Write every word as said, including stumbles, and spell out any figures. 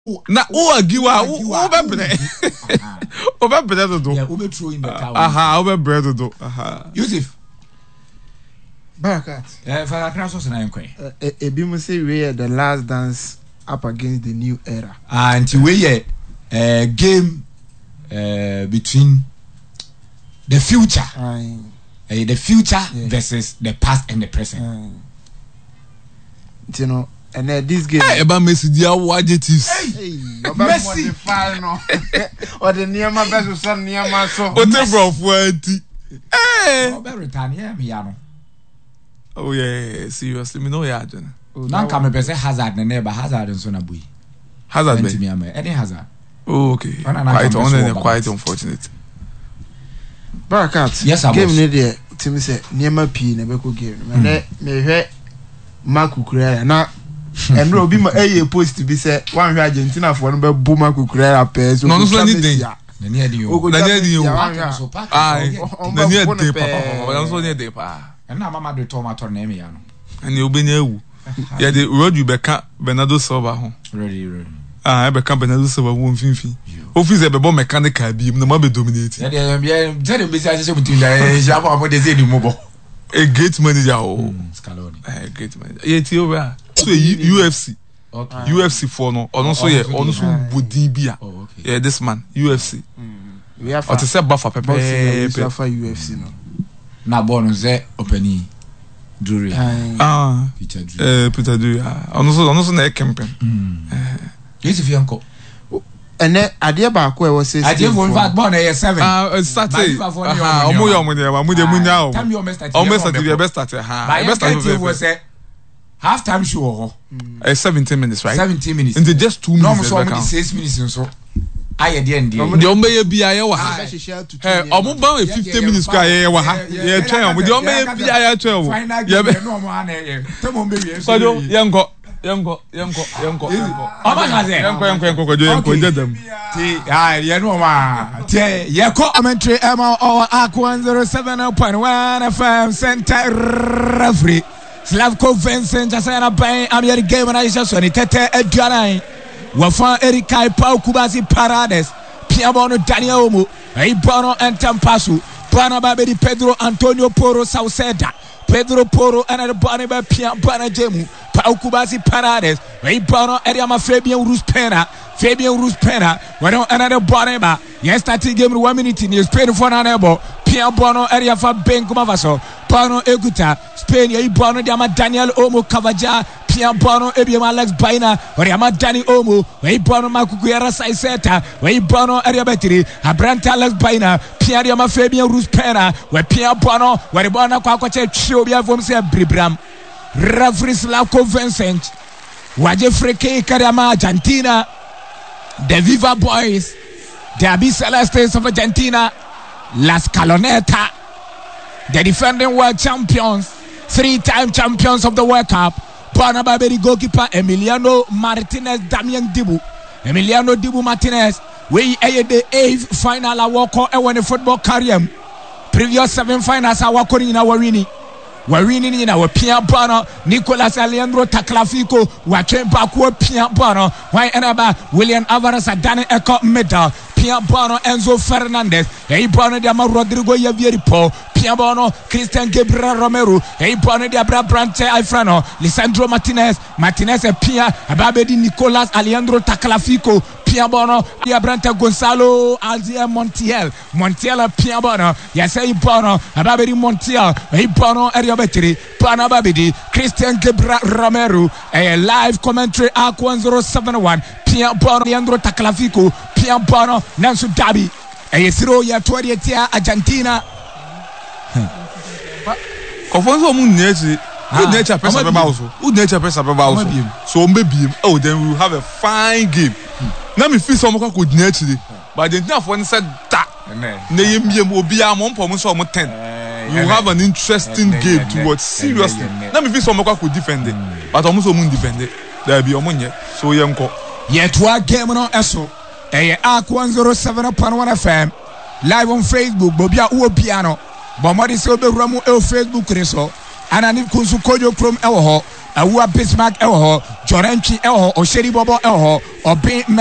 na o agiwa o be bre o be bre dodo yeah o be throw in the towel aha o be bre dodo aha Yusuf Barakat eh fa transfer na nkwen ebi mo say we the last dance up against the new era ah until we eh uh, game uh, between the future Aye. Uh, the future yeah. versus the past and the present Aye. You know and uh, this game eh ba Messi dia adjectives hey Messi no or the niama beso son niama so o te bro forty eh o be return here me ya no oh yeah seriously me no ya adwene nan ka me pese Hazard na neighbor Hazard nso na boy Hazard be me am any Hazard oh okay quite on quite unfortunate Barakat yes, game ne there timi say niama pi na be ko game me me hwe Makukura na and obi ma eye post bi say one hwe Argentina for no be bu Makukura pe so no no so anything na ne adi yo na ne adi yo ai na ne adi pa na so ne adi pa na mama do tomato na me ya no ani obenya ewu ya de Rodri beka Bernardo Silva ho ready ready ah e beka Bernardo Silva wo mfinfi office e be bo mechanical bi na ma be dominate ya de bia zere be say say mutin da ja ba mo de ze ni mo bo a great manager oh Scaloni a great manager yeah ti over so U F C okay U F C for no ono so ye ono so bodin bia yeah this man U F C we have o te say bafa pepe pepe for U F C no na born ze openi Drury ah Peter Drury eh Peter Drury ono so ono so na e campaign eh Yusuf yanko ene ade ba ko e wo say ade for fact born e seven ah start ah omo yo omo de ma mu de mu nya o omo start the best start ha best start we say half time show ho eh seventeen minutes right seventeen minutes in just two minutes no so six minutes so aye de ndie de omo ye bia ye wa ha eh omo ba we fifty minutes kwa ye wa ha ye twen omo de omo ye bia ye twen o ye be no mo ana ye temo mbe wi so do ye nko Yanko, yanko, yanko, yanko. Abakaze. Yanko, yanko, yanko, yanko, yanko, yanko. Ti, ah, ye no ma. Ti, ye ko commentary Emma or Ak one oh seven point one F M center referee. Slavko Vincent Jasana Bay, I'm your game and I just want Tete Edjanai. Wafan Erikai Pau Kubasi Parades. Piabono Daniel Omo. Eibono and Tampasu. Banababi Pedro Antonio Poro Sauceda. Pedro Poro and the Banaba Pia Banajemu, Pau Kubasi Parades, Eibono Eriama Fabian Ruspena, Fabian Ruspena, when another Banaba, yes, that game one minute in your Spain for an elbow, Pia Bono area for Ben Kumavaso, Bono Eguta, Spain, Eibono Diama Daniel Omo Cavaja, Pia Bono Ebiam Alex Baina, or Yama Dani Omo, Eibono Makuguera Saiseta, Eibono Area Betri, Abranta Alex Baina, Pia Diama Fabian Ruspena, where Pia Bono, where Bono Quaquache Chobia from Sir Bribram, Referee Slavko Vincent, Wajefreke Karama Argentina, the Viva Boys, the Abyss Celestes of Argentina, Las Caloneta, the defending world champions, three-time champions of the World Cup, Banababeri goalkeeper Emiliano Martinez Damian Dibu, Emiliano Dibu Martinez, we aye the eighth final awako e when the football career. Previous seven finals awako in our winning. We're winning in our Pia Bono, Nicolas Alejandro Taklafico, Wachen Bakwo Pia Bono, why anaba William Alvarez Adane Eco Medal, Pia Bono Enzo Fernandez, Hey Bono Diama Rodrigo Yavieripo, Pia Bono, Christian Gabriel Romero, Hey Bono Diabra Brante Alfrano, Lisandro Martinez, Martinez e Pia, Ababedi Nicolas Alejandro Taklafico, Pia Bono, Diabrante Gonzalo Alzier Montiel, Montiel Pia Bono, Yasei Bono, Ababedi Montiel, Hey Bono Betri, Banababidi, Christian Gabriel Romero, a live commentary Ak one oh seven one, Pia Bono, Leandro Taklafico, Pia Bono, Nansu Dabi, a throw ya twentieth year Argentina. Confonso mu nature, good nature person be also. Good nature person be also. So maybe oh then we will have a fine game. Now me feel some good nature, but the thing for said that. Na yem yem obi a mo mpo so mo ten. You have an interesting game to watch. Seriously. Let me feel some more could defend it. But almost someone defend it. There be omunye. So yanko. Yet what game no eso. Eh Ak one oh seven point one F M. Live on Facebook. Bobia uo piano. Bomodi se obe ramu e Facebook reso. Anani kunsu kojo chrome ewo ho. Awua Bismarck ewo ho. Jorentwi ɛwɔ hɔ, Osheri Bobo ɛwɔ hɔ, Obin